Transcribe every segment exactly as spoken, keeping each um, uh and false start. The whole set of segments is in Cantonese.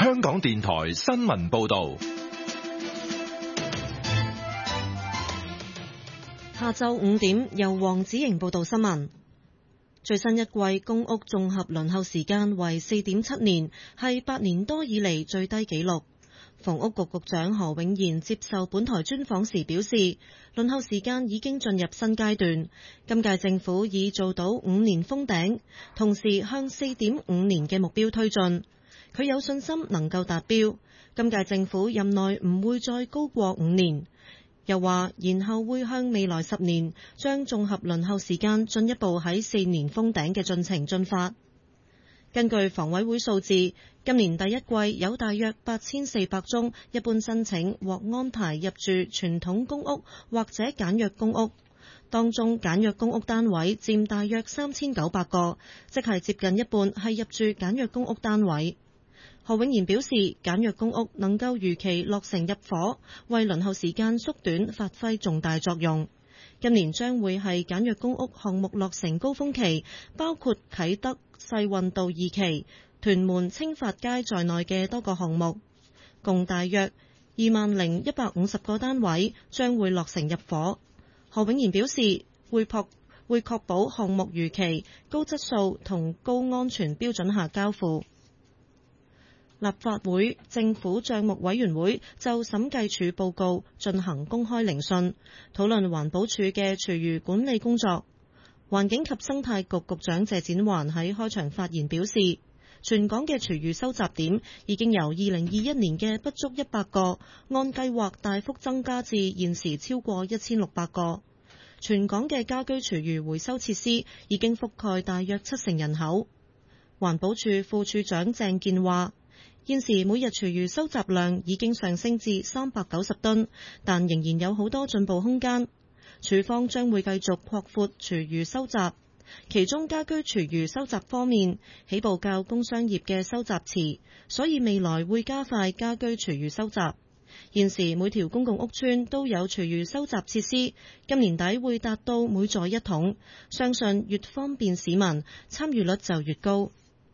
香港電台新聞報道。 下晝五點，由黃子瑩報道新聞。最新一季公屋綜合輪候時間為四點七年，係八年多以嚟最低紀錄。房屋局局長何永賢接受本台專訪時表示，輪候時間已經進入新階段，今屆政府已做到五年封頂，同時向四點五年嘅目標推進。佢有信心能夠達標，今屆政府任內唔會再高過五年。又話，然後會向未來十年將綜合輪候時間進一步喺四年封頂嘅進程進發。根據房委會數字，今年第一季有大約八千四百宗一般申請獲安排入住傳統公屋或者簡約公屋，當中簡約公屋單位佔大約三千九百個，即係接近一半係入住簡約公屋單位。何永賢表示，簡約公屋能夠如期落成入伙，為輪候時間縮短發揮重大作用。今年將會係簡約公屋項目落成高峰期，包括啟德世運道二期、屯門青發街在內嘅多個項目，共大約二萬零一百五十個單位將會落成入伙。何永賢表示，會確會確保項目如期、高質素同高安全標準下交付。立法會政府帳目委員會就審計署報告進行公開聆訊，討論環保署嘅廚餘管理工作。環境及生態局局長謝展寰喺開場發言表示，全港嘅廚餘收集點已經由二零二一年嘅不足一百個，按計劃大幅增加至現時超過一千六百個。全港嘅家居廚餘回收設施已經覆蓋大約七成人口。環保署副署長鄭健話，現時每日廚餘收集量已經上升至三百九十噸，但仍然有好多進步空間。署方將會繼續擴闊廚餘收集，其中家居廚餘收集方面起步較工商業嘅收集遲，所以未來會加快家居廚餘收集。現時每條公共屋邨都有廚餘收集設施，今年底會達到每座一桶，相信越方便市民，參與率就越高。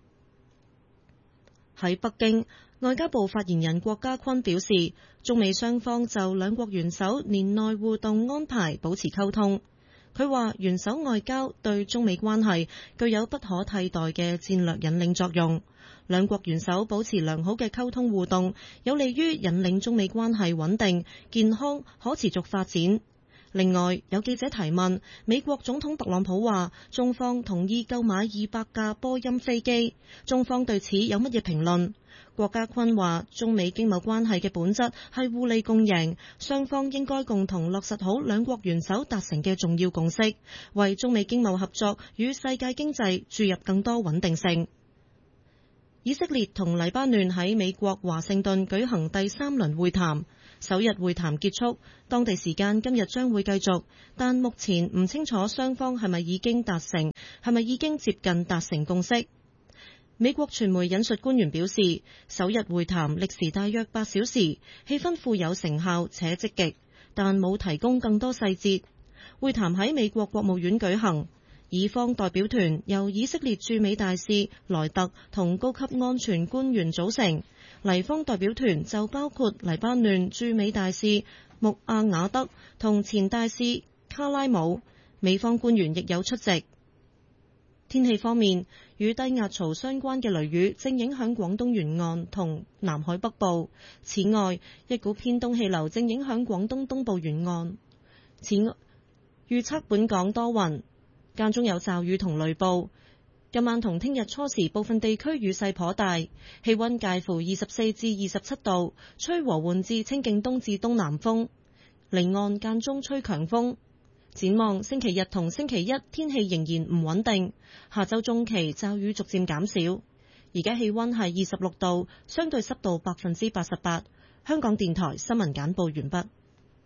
喺北京，外交部發言人郭家坤表示，中美雙方就兩國元首年內互動安排保持溝通。佢話，元首外交對中美關係具有不可替代嘅戰略引領作用，兩國元首保持良好嘅溝通互動，有利於引領中美關係穩定、健康、可持續發展。另外，有記者提問，美國總統特朗普話中方同意購買二百架波音飛機，中方對此有乜嘢評論？郭家坤話，中美經貿關係嘅本質係互利共贏，雙方應該共同落實好兩國元首達成嘅重要共識，為中美經貿合作與世界經濟注入更多穩定性。以色列同黎巴嫩喺美國華盛頓舉行第三輪會談，首日會談結束，當地時間今日將會繼續，但目前唔清楚雙方係咪已經達成，係咪已經接近達成共識。美國傳媒引述官員表示，首日會談歷時大約八小時，氣氛富有成效且積極，但冇提供更多細節。會談喺美國國務院舉行，以方代表團由以色列駐美大使萊特同高級安全官員組成，黎方代表團就包括黎巴嫩駐美大使穆阿瓦德同前大使卡拉姆，美方官員亦有出席。天氣方面，與低壓槽相關嘅雷雨正影響廣東沿岸同南海北部。此外，一股偏東氣流正影響廣東東部沿岸。此外，預測本港多雲，間中有驟雨同雷暴。今晚同聽日初時部分地區雨勢頗大，氣溫介乎二十四至二十七度，吹和緩至清勁東至東南風，離岸間中吹強風。展望星期日同星期一天氣仍然唔穩定，下周中期驟雨逐漸減少。而家氣溫係二十六度，相對濕度百分之八十八。香港電台新聞簡報完畢。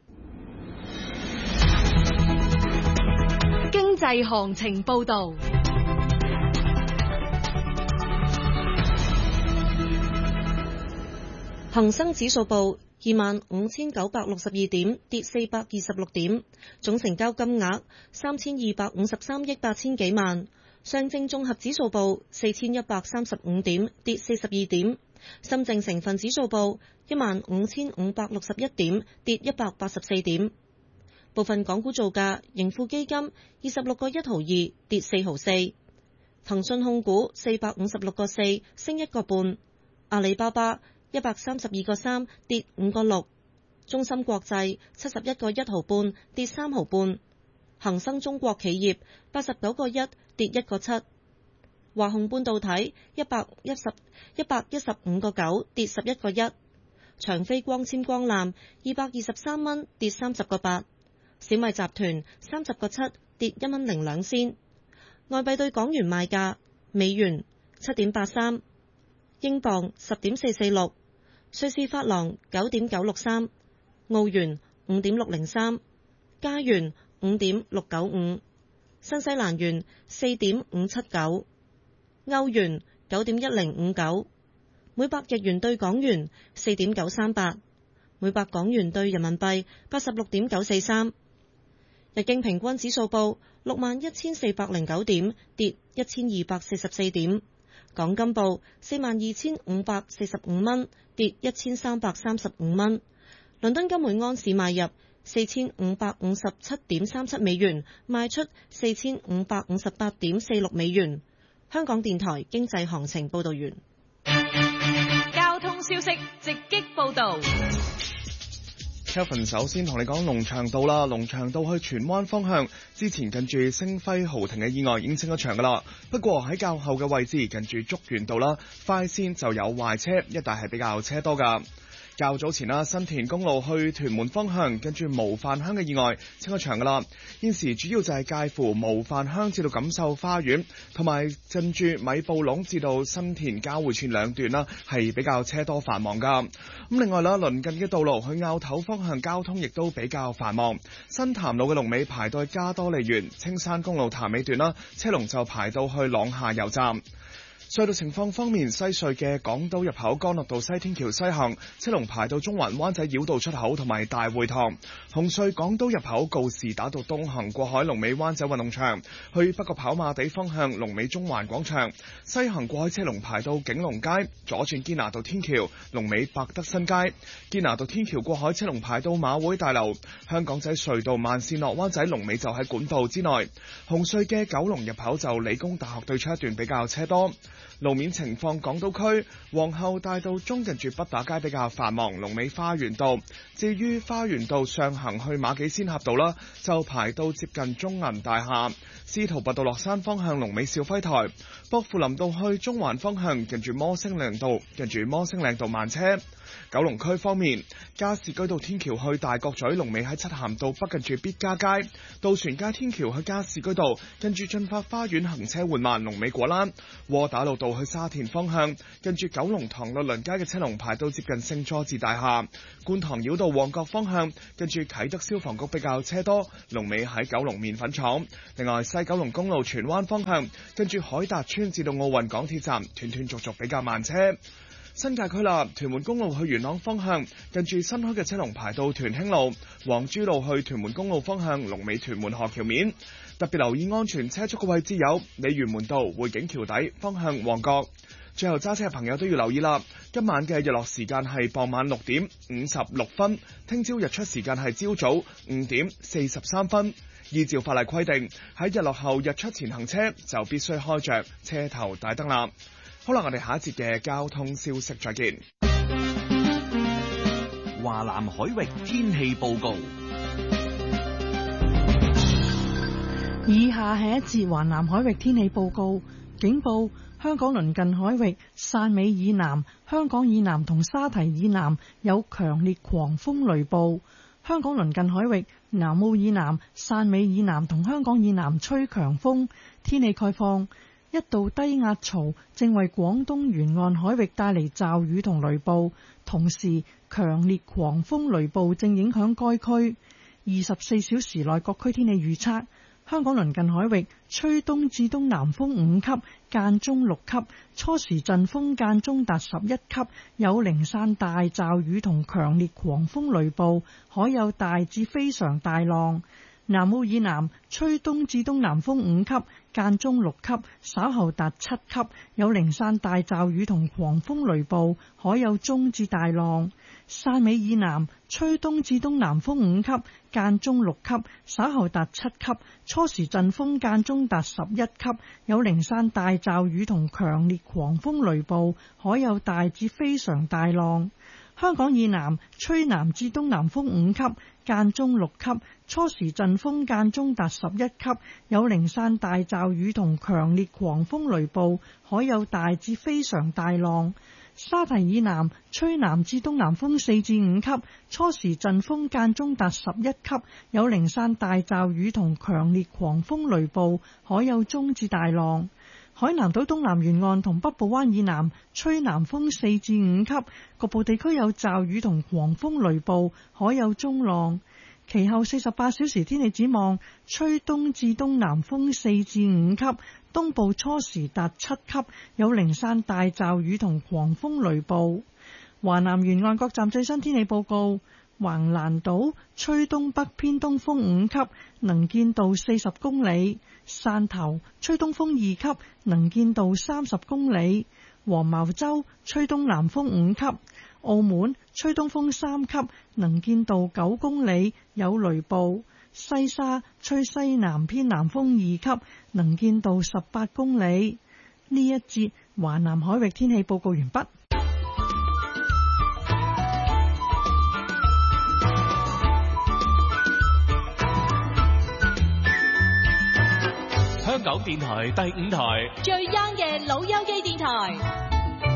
經濟行情報道。 恒生指數報二萬五千九百六十二點，跌四百二十六點，總成交金額三千二百五十三億八千幾萬。 上證綜合指數報四千一百三十五點，跌四十二點。深證成分指數報一萬五千五百六十一點，跌一百八十四點。部分港股造價，盈富基金二十六個一毫二，跌四毫四。騰訊控股四百五十六個四，升一個半。阿里巴巴一百三十二個三，跌五個六。中芯國際七十一個一毫半，跌三毫半。恒生中國企業八十九個一，跌一個七。華虹半導體一百一十一百一十五個九，跌十一個一。長飛光纖光纜二百二十三蚊，跌三十個八。小米集團三十個七，跌一蚊零兩仙。外幣對港元賣價：美元七點八三，英鎊十點四四六，瑞士法郎九點九六三，澳元五點六零三，加元五點六九五，新西蘭元四點五七九，歐元九點一零五九，每百日元對港元四點九三八，每百港元對人民幣八十六點九四三。日經平均指數報六萬一千四百零九點，跌一千二百四十四點。港金報四萬二千五百四十五蚊，跌一千三百三十五蚊。倫敦金每安士買入四千五百五十七點三七美元，賣出四千五百五十八點四六美元。香港電台經濟行情報道完。 交通消息直擊報道。 Kevin 首先同你講龍翔道啦，龍翔道去荃灣方向，之前近住星輝豪庭嘅意外已經清咗場噶啦。不過喺較後嘅位置，近住竹園道啦，快線就有壞車，一帶係比較車多噶。較早前啦，新田公路去屯門方向，跟住模範鄉嘅意外清咗場噶啦。現時主要就係介乎模範鄉至到錦繡花園，同埋近住米埔隴至到新田交匯處兩段啦，係比較車多繁忙噶。咁另外啦，鄰近嘅道路去坳頭方向交通亦都比較繁忙。新潭路嘅龍尾排到去加多利園，青山公路潭尾段啦，車龍就排到去朗下油站。隧道情況方面，西隧嘅港島入口干諾道西天橋西行，車龍排到中環灣仔繞道出口同埋大會堂；紅隧港島入口告士打道東行過海龍尾灣仔運動場，去北角跑馬地方向龍尾中環廣場；西行過海車龍排到景隆街，左轉堅拿道天橋龍尾百德新街；堅拿道天橋過海車龍排到馬會大樓；香港仔隧道慢線落灣仔龍尾就喺管道之內；紅隧嘅九龍入口就理工大學對出一段比較車多。路面情況，港島區皇后大道中近住畢打街比較繁忙，龍尾花園道。至於花園道上行去馬己仙峽道啦，就排到接近中銀大廈。司徒拔道落山方向龍尾兆輝台。薄扶林道去中環方向近住摩星嶺道，近住摩星嶺道慢車。九龍區方面，加士居道天橋去大角咀龍尾喺漆咸道北近住必嘉街。渡船街天橋去加士居道近住駿發花園行車緩慢，龍尾果欄。窩打老道去沙田方向近住九龍塘律倫街嘅車龍排到接近聖佐治大廈。觀塘繞道旺角方向近住啟德消防局比較車多，龍尾喺九龍麵粉廠。另外西九龍公路荃灣方向近住海達邨至到奧運港鐵站斷斷續續比較慢車。新界區啦，屯門公路去元朗方向近住新開嘅車龍排到屯興路；黃珠路去屯門公路方向龍尾屯門河橋面。特別留意安全車速嘅位置有鯉魚門道匯景橋底方向旺角。最後揸車嘅朋友都要留意啦，今晚嘅日落時間係傍晚六點五十六分，聽朝日出時間係朝早五點四十三分。依照法例規定，喺日落後日出前行車就必須開着車頭大燈啦。好啦，我哋下一節嘅交通消息再見。 華南海域天氣報告。 以下係一節華南海域天氣報告，警報：香港鄰近海域汕尾以南、香港以南同沙堤以南有強烈狂風雷暴；香港鄰近海域南澳以南、汕尾以南同香港以南吹強風。天氣概況：一道低壓槽正為廣東沿岸海域帶嚟驟雨同雷暴，同時強烈狂風雷暴正影響該區。二十四小時內各區天氣預測：香港鄰近海域吹東至東南風五級，間中六級，初時陣風間中達十一級，有零散大驟雨同強烈狂風雷暴，海有大至非常大浪。南澳以南吹東至東南風五級， 間中六級，稍後達七級，有零散大驟雨同狂風雷暴，海有中至大浪。汕尾以南吹東至東南風五級，間中六級，稍後達七級，初時陣風間中達十一級，有零散大驟雨同強烈狂風雷暴，海有大至非常大浪。香港以南吹南至東南風五級，間中六級，初時陣風間中達十一級，有零散大驟雨同強烈狂風雷暴，海有大至非常大浪。沙堤以南吹南至東南風四至五級，初時陣風間中達十一級，有零散大驟雨同強烈狂風雷暴，海有中至大浪。海南島東南沿岸同北部灣以南吹南風四至五級，局部地區有驟雨同狂風雷暴，海有中浪。其後四十八小時天氣展望，吹東至東南風四至五級，東部初時達七級，有零散大驟雨同狂風雷暴。華南沿岸各站最新天氣報告：橫瀾島吹東北偏東風五級，能見度四十公里；汕頭吹東風二級，能見度三十公里；黃茅洲吹東南風五級。澳門吹東風三級，能見度九公里，有雷暴；西沙吹西南偏南風二級，能見度十八公里。呢一節華南海域天氣報告完畢。 香港電台第五台最 young 嘅老友記電台。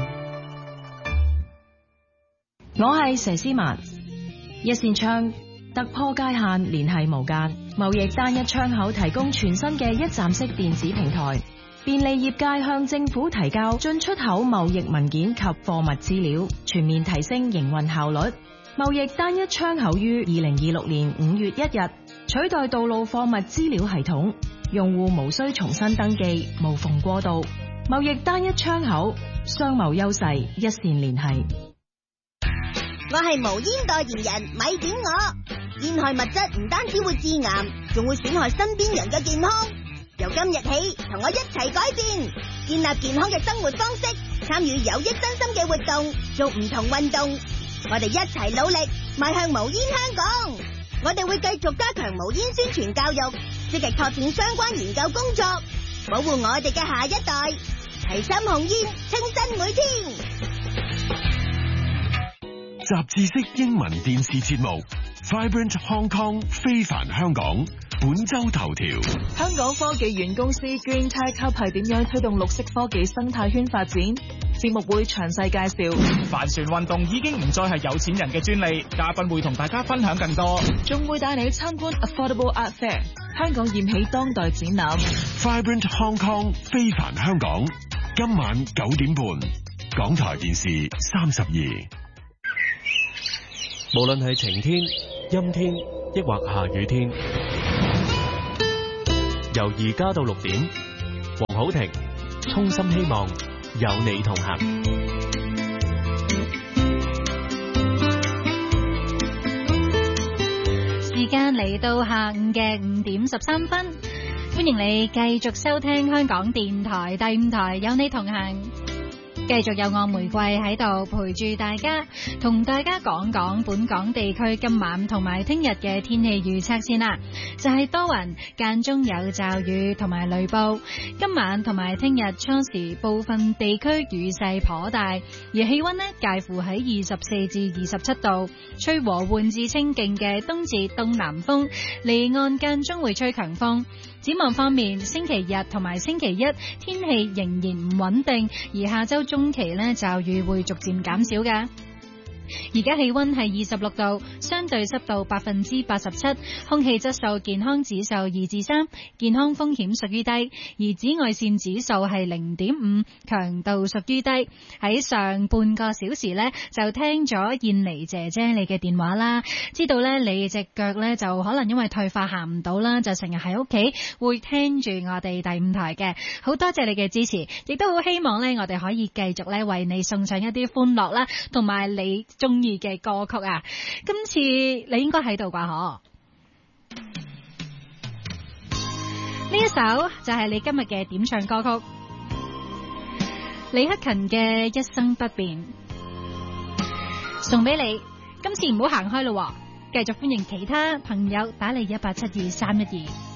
我係佘詩曼，一線窗突破界限，聯繫無間，貿易單一窗口提供全新嘅一站式電子平台，便利業界向政府提交進出口貿易文件及貨物資料，全面提升營運效率。貿易單一窗口於二零二六年五月一日取代道路貨物資料系統，用戶無需重新登記，無縫過渡。貿易單一窗口，商貿優勢一線聯繫。 我係無煙代言人，咪點我。煙害物質唔單止會致癌，仲會損害身邊人嘅健康。由今日起，同我一齊改變，建立健康嘅生活方式，參與有益身心嘅活動，做唔同運動。我哋一齊努力，邁向無煙香港。我哋會繼續加強無煙宣傳教育，積極拓展相關研究工作，保護我哋嘅下一代。齊心控煙，清新每天。 雜誌式英文電視節目 Vibrant Hong Kong 非凡香港本周頭條： 香港科技園公司 Green Tech Hub 係點樣推動綠色科技生態圈發展？節目會詳細介紹。 帆船運動已經唔再係有錢人嘅專利，嘉賓會同大家分享更多， 仲會帶你去參觀 Affordable Art Fair 香港燃起當代展覽。 Vibrant Hong Kong 非凡香港，今晚九點半，港台電視三十二。 無論係晴天、陰天，抑或下雨天，由而家到六點，黃好庭衷心希望有你同行。 時間嚟到下午嘅五點十三分，歡迎你繼續收聽香港電台第五台有你同行。繼續有我玫瑰喺度陪住大家，同大家講講本港地區今晚同埋聽日嘅天氣預測先啦。就係多雲，間中有驟雨同埋雷暴。今晚同埋聽日初時部分地區雨勢頗大，而氣溫呢介乎喺二十四至二十七度，吹和緩至清勁嘅東至東南風，離岸間中會吹強風。展望方面，星期日同埋星期一天氣仍然唔穩定，而下周中期呢驟雨會逐漸減少㗎。而家氣溫係二十六度，相對濕度百分之八十七，空氣質素健康指數二至三，健康風險屬於低，而紫外線指數係零點五，強度屬於低。喺上半個小時呢，就聽咗燕妮姐姐你嘅電話啦，知道呢你隻腳呢就可能因為退化行唔到啦，就成日喺屋企會聽住我哋第五台嘅，好多謝你嘅支持，亦都好希望呢我哋可以繼續呢為你送上一啲歡樂啦，同埋你中意嘅歌曲啊！今次你應該喺度啩嗬？ 呢一首就係你今日嘅點唱歌曲，李克勤嘅《一生不變》，送俾你。今次唔好行開咯，繼續歡迎其他朋友打嚟一八七二三一二。